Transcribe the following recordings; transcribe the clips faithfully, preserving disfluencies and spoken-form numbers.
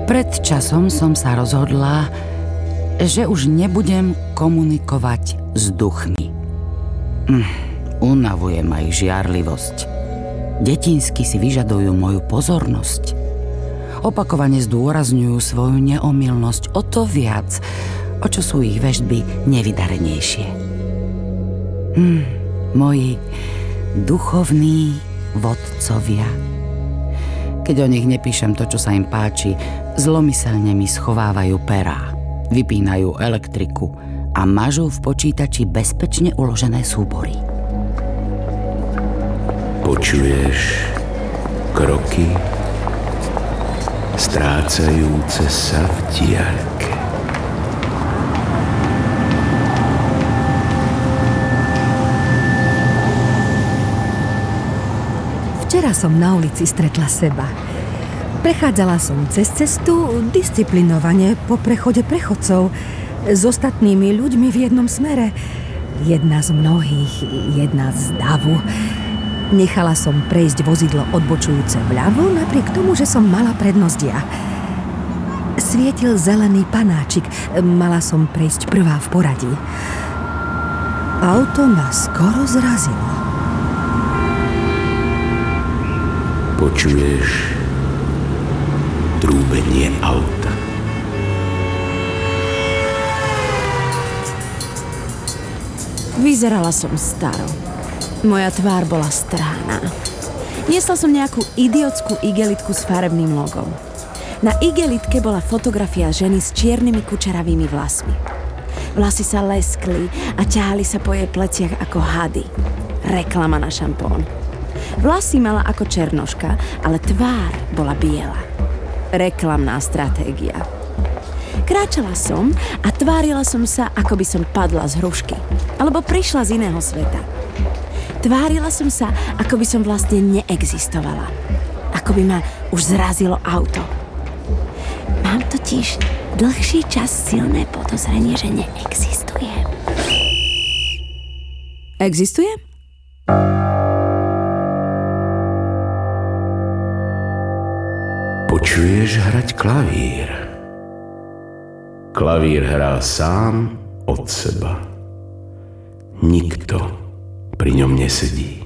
Pred časom som sa rozhodla, že už nebudem komunikovať s duchmi. Hm, unavuje ma ich žiarlivosť. Detinsky si vyžadujú moju pozornosť. Opakovane zdôrazňujú svoju neomylnosť o to viac, o čo sú ich veštby nevydarenejšie. Hm, moji duchovní vodcovia. Keď o nich nepíšem to, čo sa im páči, zlomyselne mi schovávajú perá, vypínajú elektriku a mažú v počítači bezpečne uložené súbory. Počuješ kroky strácajúce sa v diaľke. Včera som na ulici stretla seba. Prechádzala som cez cestu disciplinovane po prechode prechodcov s ostatnými ľuďmi v jednom smere. Jedna z mnohých, jedna z davu. Nechala som prejsť vozidlo odbočujúce vľavo, napriek tomu, že som mala prednosť ja. Svietil zelený panáčik, mala som prejsť prvá v poradí. Auto ma skoro zrazilo. Počuješ trúbenie auta. Vyzerala som staro. Moja tvár bola strhaná. Niesla som nejakú idiotskú igelitku s farebným logom. Na igelitke bola fotografia ženy s čiernymi kučeravými vlasmi. Vlasy sa leskli a ťahali sa po jej pleciach ako hady. Reklama na šampón. Vlasy mala ako černoška, ale tvár bola biela. Reklamná stratégia. Kráčala som a tvárila som sa, ako by som padla z hrušky. Alebo prišla z iného sveta. Tvárila som sa, ako by som vlastne neexistovala. Ako by ma už zrazilo auto. Mám totiž dlhší čas silné podozrenie, že neexistujem. Existujem? Počuješ hrať klavír. Klavír hrá sám od seba. Nikto pri ňom nesedí.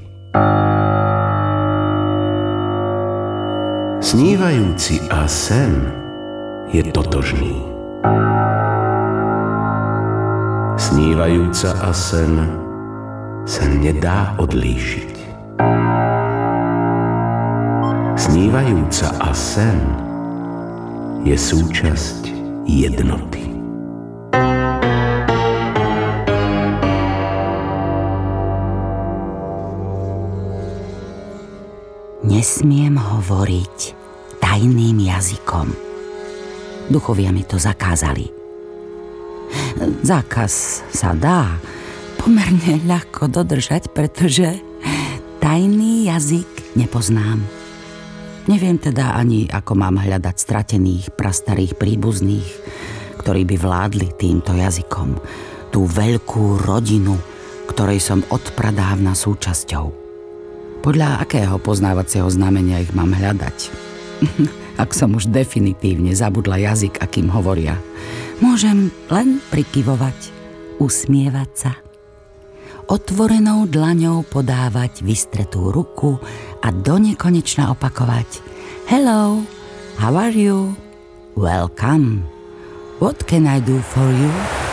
Snívajúci a sen je totožný. Snívajúca a sen sa nedá odlíšiť. Snívajúca a sen je súčasť jednoty. Nesmiem hovoriť tajným jazykom. Duchovia mi to zakázali. Zákaz sa dá pomerne ľahko dodržať, pretože tajný jazyk nepoznám. Neviem teda ani, ako mám hľadať stratených, prastarých príbuzných, ktorí by vládli týmto jazykom. Tú veľkú rodinu, ktorej som odpradávna súčasťou. Podľa akého poznávacieho znamenia ich mám hľadať? Ak som už definitívne zabudla jazyk, akým hovoria, môžem len prikyvovať, usmievať sa. Otvorenou dlaňou podávať vystretú ruku a donekonečna opakovať Hello, how are you? Welcome. What can I do for you?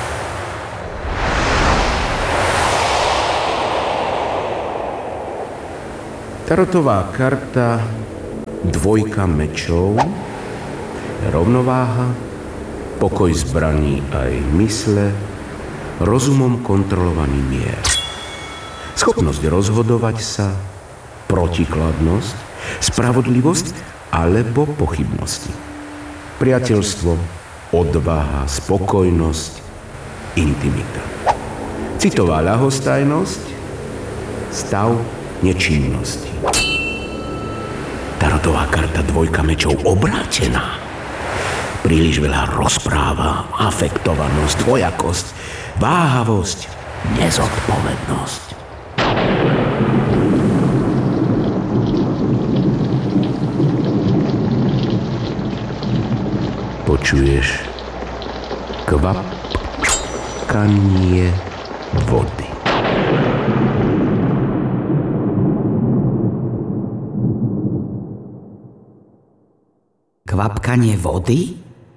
Tarotová karta dvojka mečov, rovnováha, pokoj zbraní aj mysle, rozumom kontrolovaný mier. Schopnosť rozhodovať sa, protikladnosť, spravodlivosť alebo pochybnosti. Priateľstvo, odvaha, spokojnosť, intimita. Citová ľahostajnosť, stav nečinnosti. Tarotová karta dvojka mečov obrátená. Príliš veľa rozpráva, afektovanosť, dvojakosť, váhavosť, nezodpovednosť. počuješ kvapkanie vody. Kvapkanie vody?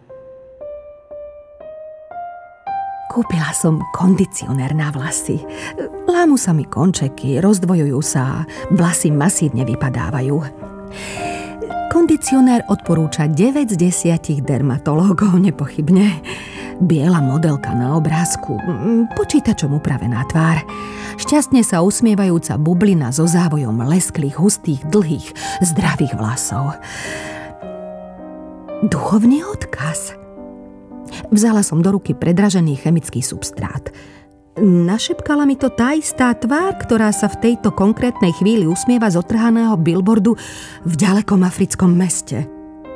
Kúpila som kondicionér na vlasy. Lámu sa mi končeky, rozdvojujú sa, vlasy masívne vypadávajú. Kondicionér odporúča deväť z desiatich dermatológov, nepochybne. Biela modelka na obrázku, počítačom upravená tvár. Šťastne sa usmievajúca bublina so závojom lesklých, hustých, dlhých, zdravých vlasov. Duchovný odkaz. Vzala som do ruky predražený chemický substrát. Našepkala mi to tá istá tvár, ktorá sa v tejto konkrétnej chvíli usmieva z otrhaného billboardu v ďalekom africkom meste.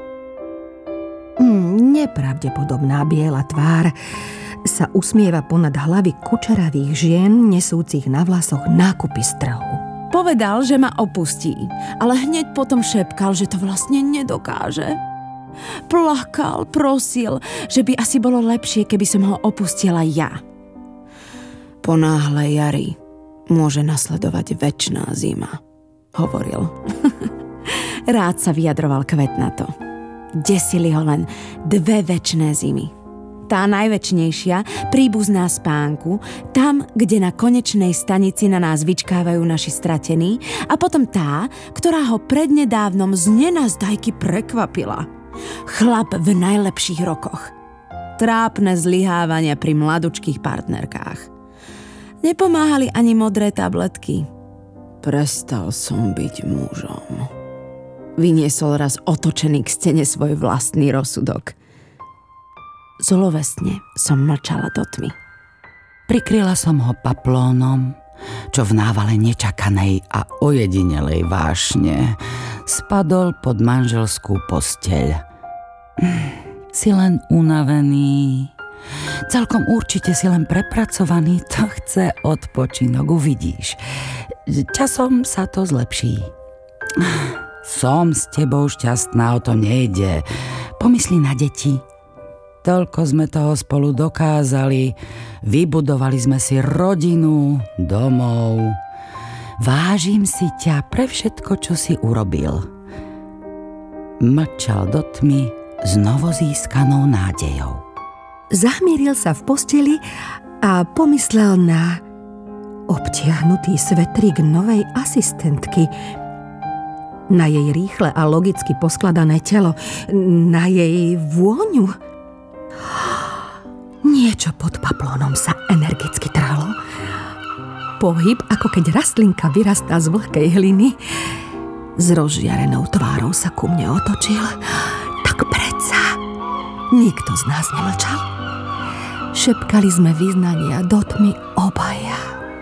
Mm, nepravdepodobná biela tvár sa usmieva ponad hlavy kučeravých žien nesúcich na vlasoch nákupy z trhu. Povedal, že ma opustí, ale hneď potom šepkal, že to vlastne nedokáže. Plakal, prosil, že by asi bolo lepšie, keby som ho opustila ja. Po náhlej jari môže nasledovať večná zima, hovoril. Rád sa vyjadroval kvetnato. Desili ho len dve večné zimy. Tá največnejšia, príbuzná spánku, tam, kde na konečnej stanici na nás vyčkávajú naši stratení, a potom tá, ktorá ho prednedávnom z nenazdajky prekvapila. Chlap v najlepších rokoch. Trápne zlyhávania pri mladučkých partnerkách. Nepomáhali ani modré tabletky. Prestal som byť mužom. Vyniesol raz otočený k stene svoj vlastný rozsudok. Zlovestne som mlčala do tmy. Prikryla som ho paplónom, čo v návale nečakanej a ojedinelej vášne spadol pod manželskú posteľ. Si len unavený. Celkom určite si len prepracovaný, to chce odpočinok, uvidíš. Časom sa to zlepší. Som s tebou šťastná, o to nejde. Pomysli na deti. Toľko sme toho spolu dokázali. Vybudovali sme si rodinu, domov. Vážim si ťa pre všetko, čo si urobil. Mlčal do tmy s novozískanou nádejou. Zahmieril sa v posteli a pomyslel na obtiahnutý svetrík novej asistentky, na jej rýchle a logicky poskladané telo, na jej vôňu. Niečo pod paplónom sa energicky trhlo. Pohyb, ako keď rastlinka vyrastá z vlhkej hliny. S rozžiarenou tvárou sa ku mne otočil. Tak predsa nikto z nás nemlčal. Šepkali sme vyznania do tmy obaja.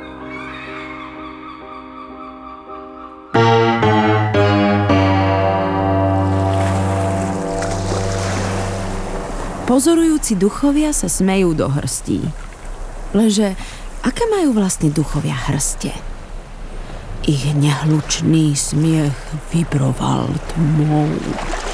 Pozorujúci duchovia sa smejú do hrstí. Lenže aké majú vlastne duchovia hrste? Ich nehlučný smiech vibroval tmou.